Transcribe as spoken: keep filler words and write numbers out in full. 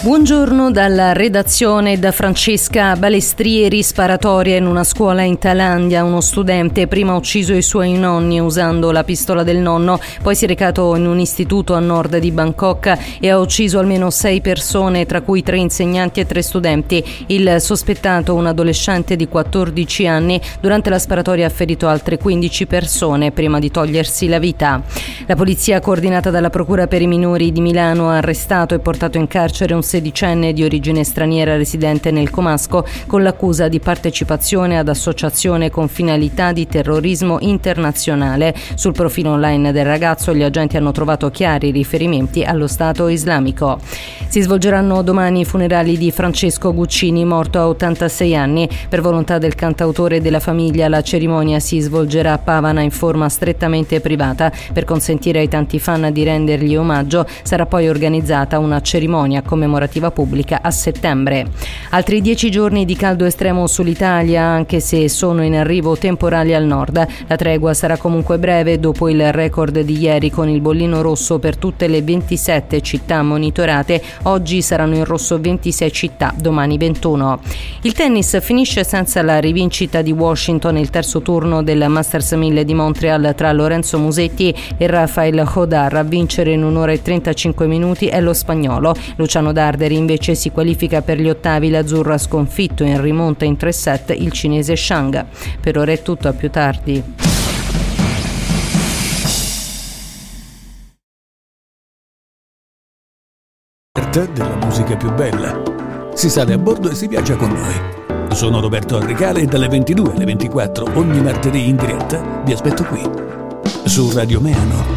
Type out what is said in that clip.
Buongiorno dalla redazione da Francesca Balestrieri. Sparatoria in una scuola in Thailandia. Uno studente prima ha ucciso i suoi nonni usando la pistola del nonno, poi si è recato in un istituto a nord di Bangkok e ha ucciso almeno sei persone, tra cui tre insegnanti e tre studenti. Il sospettato, un adolescente di quattordici anni, durante la sparatoria ha ferito altre quindici persone prima di togliersi la vita. La polizia, coordinata dalla Procura per i minori di Milano, ha arrestato e portato in carcere un sedicenne di origine straniera residente nel Comasco con l'accusa di partecipazione ad associazione con finalità di terrorismo internazionale. Sul profilo online del ragazzo gli agenti hanno trovato chiari riferimenti allo Stato islamico. Si svolgeranno domani i funerali di Francesco Guccini, morto a ottantasei anni. Per volontà del cantautore e della famiglia, la cerimonia si svolgerà a Pavana in forma strettamente privata. Per consentire ai tanti fan di rendergli omaggio, sarà poi organizzata una cerimonia commemorativa pubblica a settembre. Altri dieci giorni di caldo estremo sull'Italia, anche se sono in arrivo temporali al nord. La tregua sarà comunque breve dopo il record di ieri con il bollino rosso per tutte le ventisette città monitorate. Oggi saranno in rosso ventisei città, domani ventuno. Il tennis finisce senza la rivincita di Washington. Il terzo turno del Masters mille di Montreal tra Lorenzo Musetti e Rafael Hodar. A vincere in un'ora e trentacinque minuti è lo spagnolo. Luciano Darderi invece si qualifica per gli ottavi. L'azzurro ha sconfitto in rimonta in tre set il cinese Shang. Per ora è tutto, a più tardi. Della musica più bella. Si sale a bordo e si viaggia con noi. Sono Roberto Arrecale e dalle ventidue alle ventiquattro ogni martedì in diretta vi aspetto qui su Radio Meano.